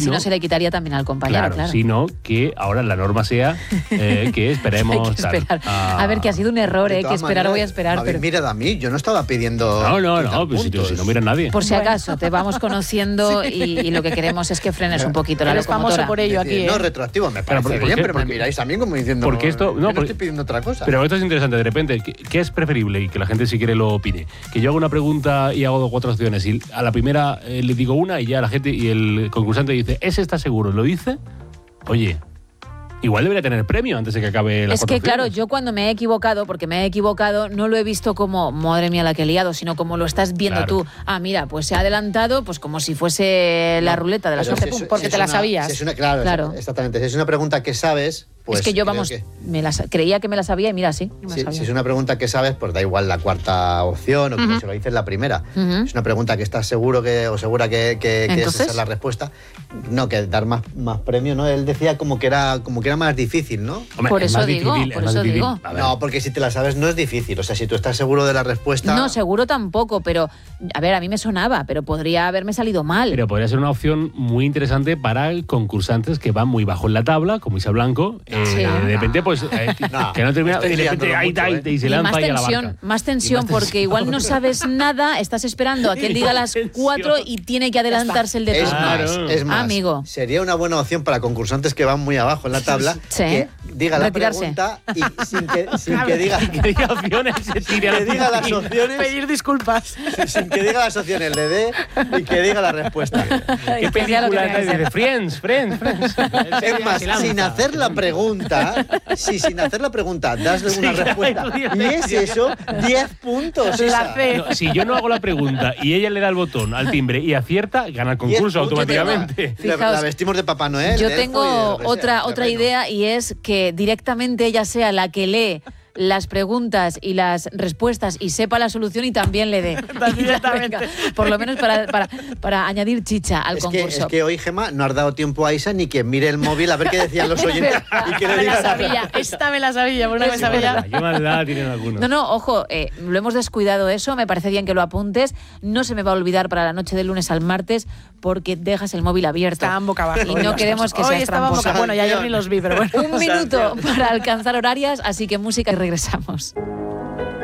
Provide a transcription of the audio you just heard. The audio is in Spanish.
si no se le quitaría también al compañero, claro. Sino que ahora la norma sea que esperemos. Hay que esperar. A ver, que ha sido un error, que esperar voy a esperar. Pero mirad a mí, yo no estaba pidiendo... No, pues si no mira nadie. Por si acaso, te vamos conociendo y lo que queremos es que frenes un poquito la locomotora. Es famoso por ello aquí. No, retroactivo, me parece bien, pero me miráis a mí como diciendo... Porque esto... No estoy pidiendo otra cosa. Pero esto es interesante, de repente, ¿qué es preferible? Y que la gente si quiere lo opine. Que yo hago una pregunta y hago 4 opciones y a la primera le digo una y ya la gente y el concursante dice, ¿ese está seguro? ¿Lo dice? Oye... Igual debería tener premio antes de que acabe la Es que claro, yo cuando me he equivocado, porque me he equivocado, no lo he visto como, madre mía la que he liado, sino como lo estás viendo tú. Ah, mira, pues se ha adelantado, pues como si fuese la ruleta de la suerte, porque te la sabías. Claro, exactamente. Si es una pregunta que sabes... Pues es que yo, creía que me la sabía y mira, sí. Si es una pregunta que sabes, pues da igual la cuarta opción o como se lo dices la primera. Es una pregunta que estás seguro o segura que esa es la respuesta. No, que dar más premio, ¿no? Él decía como que era más difícil, ¿no? Hombre, por eso digo. No, porque si te la sabes no es difícil. O sea, si tú estás seguro de la respuesta... No, seguro tampoco, pero... A ver, a mí me sonaba, pero podría haberme salido mal. Pero podría ser una opción muy interesante para concursantes que van muy bajo en la tabla, como Isa Blanco. De repente, pues, que no termina, de repente y se lanza y a la barca. Más tensión, porque igual no sabes nada, estás esperando a que él diga las 4 y tiene que adelantarse el de turno. Es más, amigo. Sería una buena opción para concursantes que van muy abajo en la tabla, que diga la pregunta y sin que diga opciones, que diga las opciones, pedir disculpas. Sin que diga las opciones, le dé y que diga la respuesta. ¿Qué película dice? Friends. Es más, sin hacer la pregunta, sin hacer la pregunta, dasle una respuesta. Y es eso, 10 puntos. Si yo no hago la pregunta y ella le da el botón al timbre y acierta, gana el concurso automáticamente. La vestimos de Papá Noel. Yo tengo otra idea y es que directamente ella sea la que lee las preguntas y las respuestas y sepa la solución y también le dé. Por lo menos para añadir chicha al concurso. Es que hoy, Gemma, no has dado tiempo a Isa ni que mire el móvil a ver qué decían los oyentes y que le diga Esta me la sabía, porque no me sabía. ¿Qué maldad tienen algunos? No, ojo, lo hemos descuidado eso, me parece bien que lo apuntes. No se me va a olvidar para la noche del lunes al martes porque dejas el móvil abierto. Estaban boca abajo. Y no queremos que seas tramposa. Bueno, ya ayer ni los vi, pero bueno. Un minuto para alcanzar horarias, así que música y regresamos.